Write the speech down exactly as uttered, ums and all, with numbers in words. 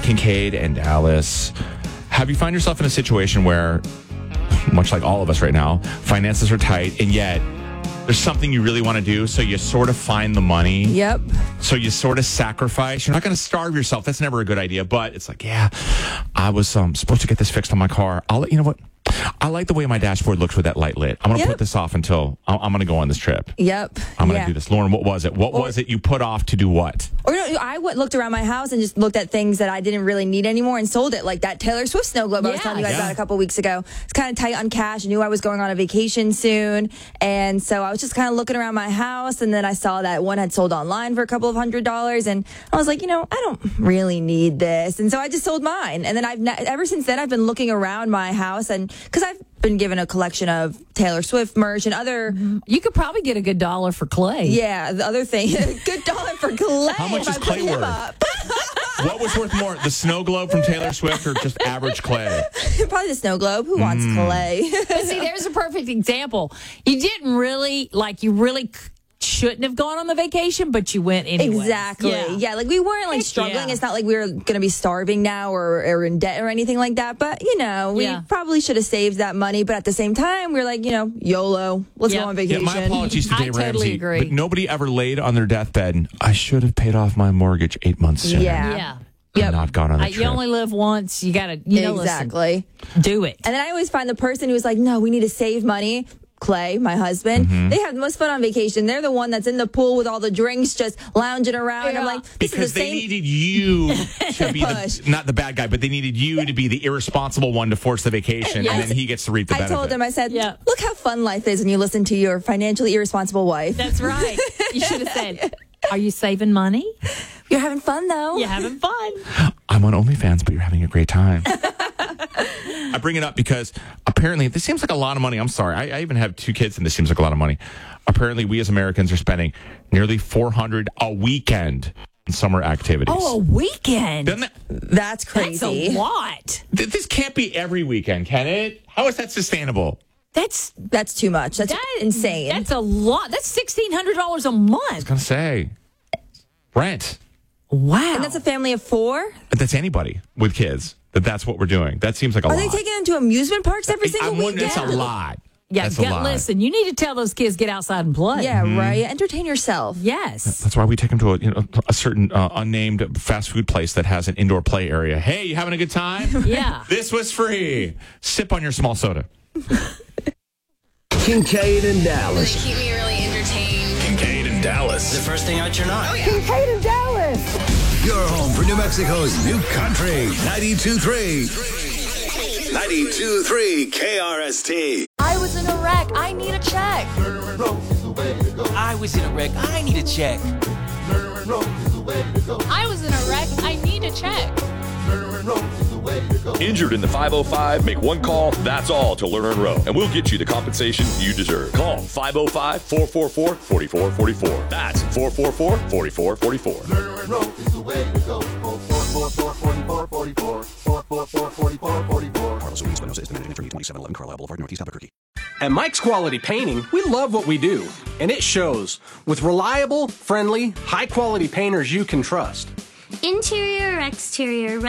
Kincaid and Dallas. Have you found yourself in a situation where, much like all of us right now, finances are tight, and yet there's something you really want to do, so you sort of find the money? Yep. So you sort of sacrifice. You're not going to starve yourself. That's never a good idea. But it's like, yeah, I was um, supposed to get this fixed on my car. I'll let you know what? I like the way my dashboard looks with that light lit. I'm going to Yep. put this off until I'm, I'm going to go on this trip. Yep. I'm going to Yeah. do this. Lauren, what was it? What Or- was it you put off to do what? Or no, I went, looked around my house and just looked at things that I didn't really need anymore and sold it, like that Taylor Swift snow globe I was Yeah. telling you guys Yeah. about a couple weeks ago. It's kind of tight on cash. I knew I was going on a vacation soon, and so I was just kind of looking around my house, and then I saw that one had sold online for a couple of hundred dollars, and I was like, you know, I don't really need this, and so I just sold mine. And then I've ne- ever since then I've been looking around my house, and because I've been given a collection of Taylor Swift merch and other. You could probably get a good dollar for clay. Yeah, the other thing, good dollar for clay. How much if is I put clay him worth? up. What was worth more, the snow globe from Taylor Swift or just average clay? Probably the snow globe. Who wants Mm. clay? But see, there's a perfect example. You didn't really, like, you really c- shouldn't have gone on the vacation, but you went anyway. Exactly. Yeah. like we weren't like Heck struggling. yeah. It's not like we were going to be starving now or, or in debt or anything like that. But, you know, we Yeah. probably should have saved that money. But at the same time, we are like, you know, YOLO. Let's Yep. go on Yeah, vacation. my apologies to I Dave totally Ramsey, agree. but nobody ever laid on their deathbed and I should have paid off my mortgage eight months sooner. Yeah. Yeah. And Yep. not gone on a Uh, trip. you only live once. You got to, you know, Exactly. listen, do it. And then I always find the person who's like, no, we need to save money. Clay, my husband, Mm-hmm. they have the most fun on vacation. They're the one that's in the pool with all the drinks, just lounging around. And I'm Yeah. like, this Because is the they same. needed you to be Push. the, not the bad guy, but they needed you to be the irresponsible one to force the vacation, Yes. and then he gets to reap the I benefit. told him, I said, Yeah. look how fun life is when you listen to your financially irresponsible wife. That's right. You should have said, are you saving money? You're having fun, though. You having fun? I'm on OnlyFans, but you're having a great time. I bring it up because apparently this seems like a lot of money. I'm sorry. I, I even have two kids, and this seems like a lot of money. Apparently, we as Americans are spending nearly four hundred dollars a weekend on summer activities. Oh, a weekend. Doesn't that, That's That's crazy. a lot. th- this can't be every weekend, can it? How is that sustainable? That's That's too much. That's that, insane. That's a lot. That's sixteen hundred dollars a month. I was gonna say rent. Wow. and that's a family of four? That's anybody with kids. That that's what we're doing. That seems like a Are lot. they taking them to amusement parks every single I'm wondering. weekend? That's a lot. yeah, that's a get, lot. listen, you need to tell those kids get outside and play. Yeah, right. Entertain yourself. Yes. That's why we take them to a, you know, a certain uh, unnamed fast food place that has an indoor play area. Hey, you having a good time? Yeah. This was free. Sip on your small soda. Kincaid and They Dallas. keep me really entertained. Kincaid and Dallas. The first thing I turn on. Your home for New Mexico's new country. ninety-two point three. ninety-two point three K R S T. I was in a wreck. I need a check. I was in a wreck. I need a check. I was in a wreck. I need a check. Injured in the five oh five? Make one call, that's all, to Lerner and Rowe, and we'll get you the compensation you deserve. Call five oh five, four four four, four four four four. That's four four four, four four four four. At Mike's Quality Painting, we love what we do, and it shows. With reliable, friendly, high-quality painters you can trust. Interior or exterior,